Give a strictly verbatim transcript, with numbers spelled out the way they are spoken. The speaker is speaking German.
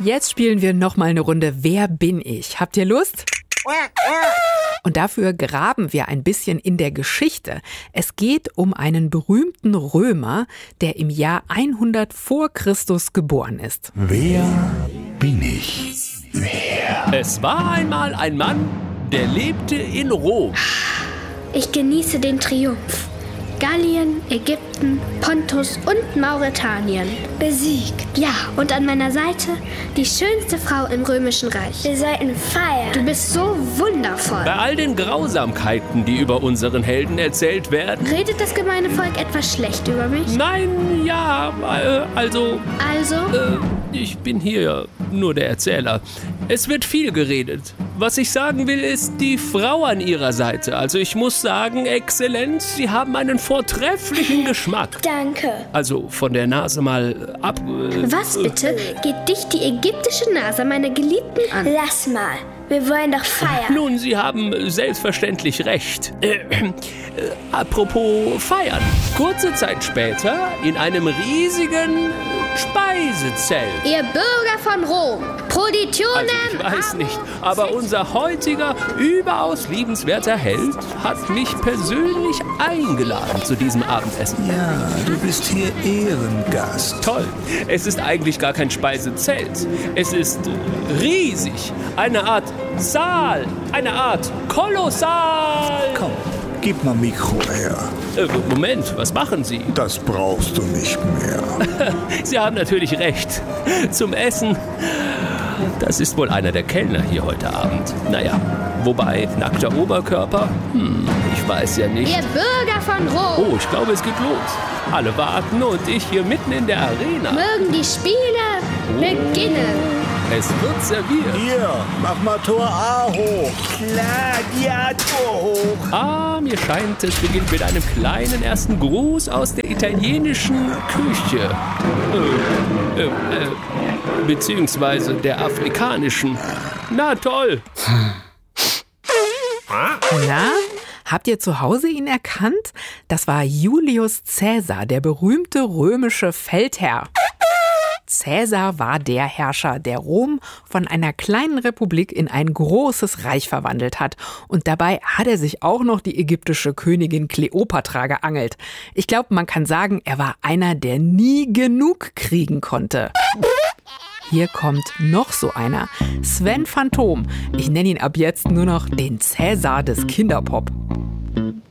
Jetzt spielen wir nochmal eine Runde Wer bin ich? Habt ihr Lust? Und dafür graben wir ein bisschen in der Geschichte. Es geht um einen berühmten Römer, der im Jahr hundert vor Christus geboren ist. Wer bin ich? Wer? Es war einmal ein Mann, der lebte in Rom. Ich genieße den Triumph. Gallien, Ägypten, Pontus und Mauretanien besiegt. Ja, und an meiner Seite die schönste Frau im Römischen Reich. Wir sollten feiern. Du bist so wundervoll. Bei all den Grausamkeiten, die über unseren Helden erzählt werden. Redet das gemeine Volk etwas schlecht über mich? Nein, ja, äh, also... Also? Äh, ich bin hier nur der Erzähler. Es wird viel geredet. Was ich sagen will, ist die Frau an ihrer Seite. Also ich muss sagen, Exzellenz, Sie haben einen vortrefflichen Geschmack. Danke. Also von der Nase mal ab... Äh, Was bitte? Geht dich die ägyptische Nase meiner Geliebten an? Lass mal. Wir wollen doch feiern. Nun, Sie haben selbstverständlich recht. Äh, äh, apropos feiern. Kurze Zeit später in einem riesigen Speisezelt. Ihr Bürger von Rom, Proditionen... Also ich weiß nicht, aber unser heutiger, überaus liebenswerter Held hat mich persönlich eingeladen zu diesem Abendessen. Ja, du bist hier Ehrengast. Toll. Es ist eigentlich gar kein Speisezelt. Es ist riesig. Eine Art Saal. Eine Art Kolossal. Komm, gib mal Mikro her. Äh, Moment, was machen Sie? Das brauchst du nicht mehr. Sie haben natürlich recht. Zum Essen, das ist wohl einer der Kellner hier heute Abend. Naja, wobei, nackter Oberkörper, hm, ich weiß ja nicht. Ihr Bürger von Rom. Oh, ich glaube, es geht los. Alle warten und ich hier mitten in der Arena. Mögen die Spiele beginnen. Es wird serviert. Hier, mach mal Tor A hoch. Klar, ja, Tor hoch. Ah, mir scheint, es beginnt mit einem kleinen ersten Gruß aus der italienischen Küche. Äh, äh, äh, beziehungsweise der afrikanischen. Na toll. Na, habt ihr zu Hause ihn erkannt? Das war Julius Caesar, der berühmte römische Feldherr. Caesar war der Herrscher, der Rom von einer kleinen Republik in ein großes Reich verwandelt hat. Und dabei hat er sich auch noch die ägyptische Königin Kleopatra geangelt. Ich glaube, man kann sagen, er war einer, der nie genug kriegen konnte. Hier kommt noch so einer, Sven Phantom. Ich nenne ihn ab jetzt nur noch den Caesar des Kinderpop.